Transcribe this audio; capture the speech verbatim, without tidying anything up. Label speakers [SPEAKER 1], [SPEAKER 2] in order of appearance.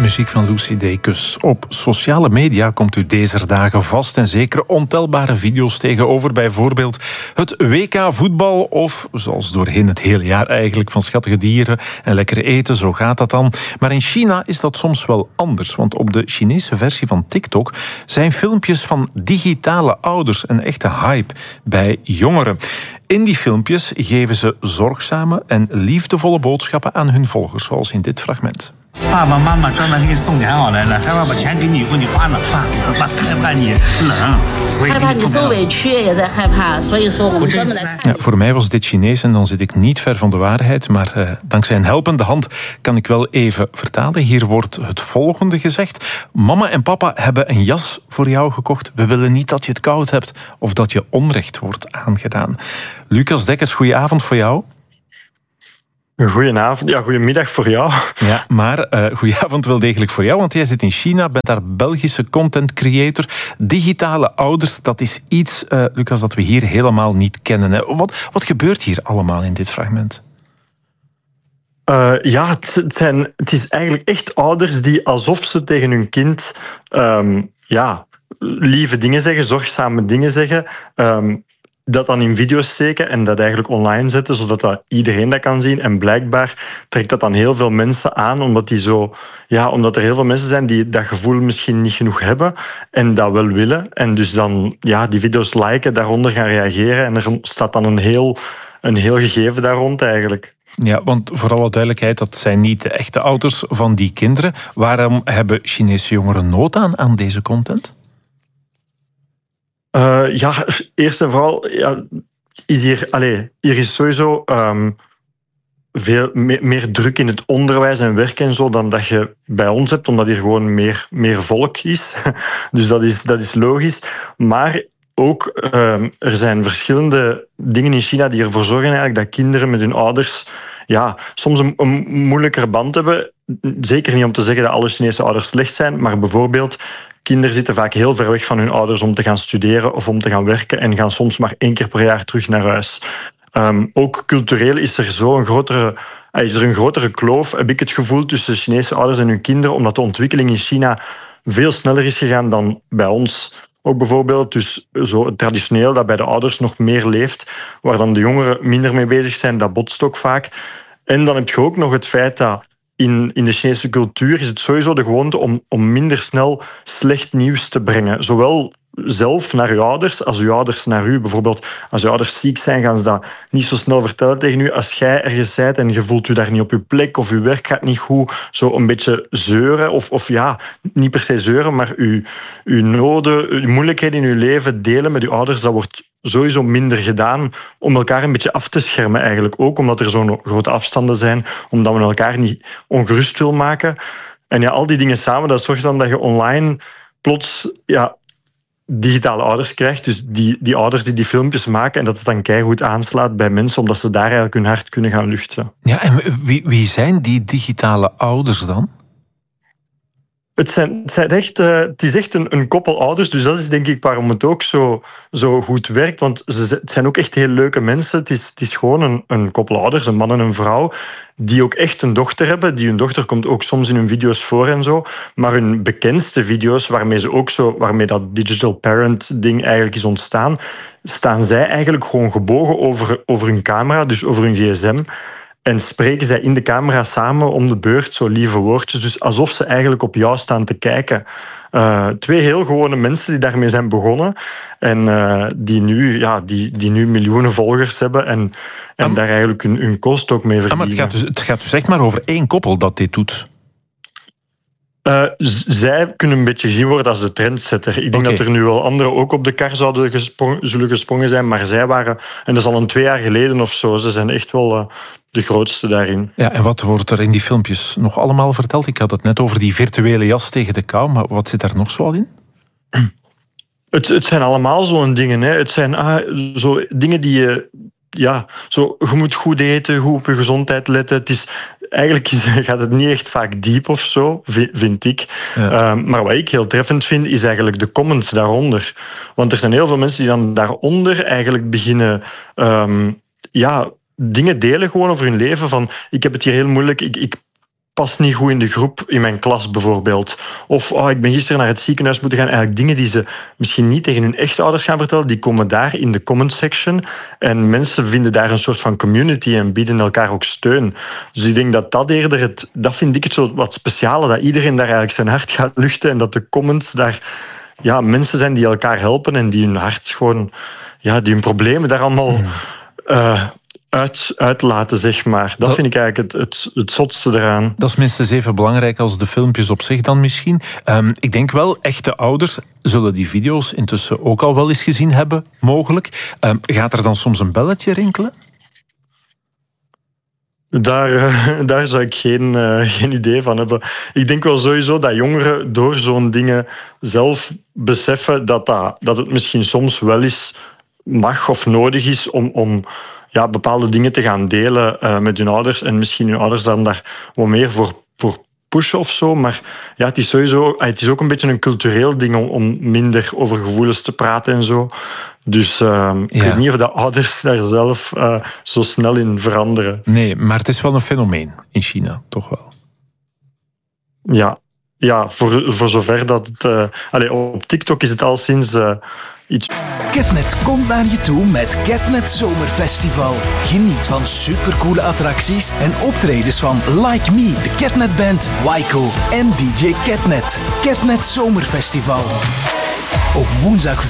[SPEAKER 1] muziek van Lucy Dacus. Op sociale media komt u deze dagen vast en zeker ontelbare video's tegenover. Bijvoorbeeld het W K voetbal of, zoals doorheen het hele jaar eigenlijk, van schattige dieren en lekker eten. Zo gaat dat dan. Maar in China is dat soms wel anders. Want op de Chinese versie van TikTok zijn filmpjes van digitale ouders een echte hype bij jongeren. In die filmpjes geven ze zorgzame en liefdevolle boodschappen aan hun volgers, zoals in dit fragment.
[SPEAKER 2] 爸爸妈妈专门给你送棉袄来了，害怕把钱给你以后你花了，爸爸害怕你冷，所以
[SPEAKER 3] 害怕你受委屈也在害怕，所以说我们专门来看。
[SPEAKER 1] Ja, voor mij was dit Chinees en dan zit ik niet ver van de waarheid, maar uh, dankzij een helpende hand kan ik wel even vertalen. Hier wordt het volgende gezegd. Mama en papa hebben een jas voor jou gekocht. We willen niet dat je het koud hebt of dat je onrecht wordt aangedaan. Lucas Dekkers, goedenavond voor jou.
[SPEAKER 4] Goedenavond, ja, goedemiddag voor jou.
[SPEAKER 1] Ja, maar uh, goedenavond wel degelijk voor jou, want jij zit in China, bent daar Belgische content creator. Digitale ouders, dat is iets, uh, Lucas, dat we hier helemaal niet kennen. Hè. Wat, wat gebeurt hier allemaal in dit fragment?
[SPEAKER 4] Uh, ja, het, het, zijn, het is eigenlijk echt ouders die alsof ze tegen hun kind um, ja, lieve dingen zeggen, zorgzame dingen zeggen. Um, dat dan in video's steken en dat eigenlijk online zetten, zodat dat iedereen dat kan zien. En blijkbaar trekt dat dan heel veel mensen aan, omdat, die zo, ja, omdat er heel veel mensen zijn die dat gevoel misschien niet genoeg hebben en dat wel willen. En dus dan ja, die video's liken, daaronder gaan reageren en er staat dan een heel, een heel gegeven daar rond eigenlijk.
[SPEAKER 1] Ja, want voor alle duidelijkheid, dat zijn niet de echte ouders van die kinderen. Waarom hebben Chinese jongeren nood aan aan deze content?
[SPEAKER 4] Uh, ja, eerst en vooral ja, is hier, allez, hier is sowieso um, veel meer, meer druk in het onderwijs en werk en zo dan dat je bij ons hebt, omdat hier gewoon meer, meer volk is. Dus dat is, dat is logisch. Maar ook, um, er zijn verschillende dingen in China die ervoor zorgen eigenlijk dat kinderen met hun ouders ja, soms een, een moeilijker band hebben. Zeker niet om te zeggen dat alle Chinese ouders slecht zijn, maar bijvoorbeeld kinderen zitten vaak heel ver weg van hun ouders om te gaan studeren of om te gaan werken en gaan soms maar één keer per jaar terug naar huis. Um, ook cultureel is er zo een grotere, is er een grotere kloof, heb ik het gevoel, tussen Chinese ouders en hun kinderen, omdat de ontwikkeling in China veel sneller is gegaan dan bij ons. Ook bijvoorbeeld dus zo traditioneel dat bij de ouders nog meer leeft, waar dan de jongeren minder mee bezig zijn, dat botst ook vaak. En dan heb je ook nog het feit dat In, in de Chinese cultuur is het sowieso de gewoonte om, om minder snel slecht nieuws te brengen. Zowel zelf naar uw ouders als uw ouders naar u. Bijvoorbeeld, als uw ouders ziek zijn, gaan ze dat niet zo snel vertellen tegen u. Als jij ergens bent en je voelt u daar niet op uw plek of uw werk gaat niet goed, zo een beetje zeuren. Of, of ja, niet per se zeuren, maar uw, uw noden, uw moeilijkheden in uw leven delen met uw ouders, dat wordt sowieso minder gedaan om elkaar een beetje af te schermen eigenlijk. Ook omdat er zo'n grote afstanden zijn, omdat men elkaar niet ongerust wil maken. En ja, al die dingen samen, dat zorgt dan dat je online plots ja, digitale ouders krijgt. Dus die, die ouders die die filmpjes maken en dat het dan keigoed aanslaat bij mensen, omdat ze daar eigenlijk hun hart kunnen gaan luchten.
[SPEAKER 1] Ja, en wie, wie zijn die digitale ouders dan?
[SPEAKER 4] Het, zijn, het, zijn echt, uh, het is echt een, een koppel ouders, dus dat is denk ik waarom het ook zo, zo goed werkt. Want ze, het zijn ook echt heel leuke mensen. Het is, het is gewoon een, een koppel ouders, een man en een vrouw, die ook echt een dochter hebben. Die hun dochter komt ook soms in hun video's voor en zo. Maar hun bekendste video's, waarmee, ze ook zo, waarmee dat digital parent ding eigenlijk is ontstaan, staan zij eigenlijk gewoon gebogen over, over hun camera, dus over hun gsm. En spreken zij in de camera samen om de beurt zo lieve woordjes. Dus alsof ze eigenlijk op jou staan te kijken. Uh, twee heel gewone mensen die daarmee zijn begonnen. En uh, die, nu, ja, die, die nu miljoenen volgers hebben. En, en um, daar eigenlijk hun, hun kost ook mee verdienen.
[SPEAKER 1] Maar het, gaat dus, het gaat dus echt maar over één koppel dat dit doet.
[SPEAKER 4] Uh, z- zij kunnen een beetje gezien worden als de trendsetter. Ik denk okay. dat er nu wel anderen ook op de kar zouden gesprongen, zullen gesprongen zijn. Maar zij waren, en dat is al een twee jaar geleden of zo, ze zijn echt wel uh, de grootste daarin.
[SPEAKER 1] Ja, en wat wordt er in die filmpjes nog allemaal verteld? Ik had het net over die virtuele jas tegen de kou, maar wat zit daar nog zoal in?
[SPEAKER 4] Het, het zijn allemaal zo'n dingen. Hè. Het zijn ah, zo dingen die je... Ja, zo, je moet goed eten, goed op je gezondheid letten. Het is, eigenlijk is, gaat het niet echt vaak diep of zo, vind ik. Ja. Um, maar wat ik heel treffend vind, is eigenlijk de comments daaronder. Want er zijn heel veel mensen die dan daaronder eigenlijk beginnen... Um, ja, dingen delen gewoon over hun leven. Van, ik heb het hier heel moeilijk, ik, ik past niet goed in de groep in mijn klas bijvoorbeeld. Of oh, ik ben gisteren naar het ziekenhuis moeten gaan. Eigenlijk dingen die ze misschien niet tegen hun echte ouders gaan vertellen, die komen daar in de comment section. En mensen vinden daar een soort van community en bieden elkaar ook steun. Dus ik denk dat dat eerder het... Dat vind ik het zo wat speciale, dat iedereen daar eigenlijk zijn hart gaat luchten en dat de comments daar ja, mensen zijn die elkaar helpen en die hun hart gewoon... Ja, die hun problemen daar allemaal... Uh, Uit, uitlaten, zeg maar. Dat, dat vind ik eigenlijk het, het, het zotste eraan.
[SPEAKER 1] Dat is minstens even belangrijk als de filmpjes op zich dan misschien. Um, ik denk wel, echte ouders zullen die video's intussen ook al wel eens gezien hebben, mogelijk. Um, gaat er dan soms een belletje rinkelen?
[SPEAKER 4] Daar, uh, daar zou ik geen, uh, geen idee van hebben. Ik denk wel sowieso dat jongeren door zo'n dingen zelf beseffen dat, dat, dat het misschien soms wel eens mag of nodig is om... om ja, bepaalde dingen te gaan delen uh, met hun ouders en misschien hun ouders dan daar wat meer voor, voor pushen of zo. Maar ja, het is sowieso, het is ook een beetje een cultureel ding om, om minder over gevoelens te praten en zo. Dus uh, ik ja. weet niet of de ouders daar zelf uh, zo snel in veranderen.
[SPEAKER 1] Nee, maar het is wel een fenomeen in China, toch wel?
[SPEAKER 4] Ja, ja voor, voor zover dat het... Uh, allez, op TikTok is het al sinds... Uh, Iets.
[SPEAKER 5] Ketnet komt naar je toe met Ketnet Zomerfestival. Geniet van supercoole attracties en optredens van Like Me, de Ketnet Band, Waiko en D J Ketnet. Ketnet Zomerfestival. Op woensdag